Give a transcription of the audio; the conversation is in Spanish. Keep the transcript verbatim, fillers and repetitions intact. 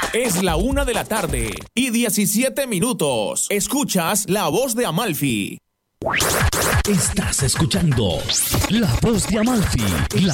Es la una de la tarde y diecisiete minutos. Escuchas La Voz de Amalfi. Estás escuchando La Voz de Amalfi. La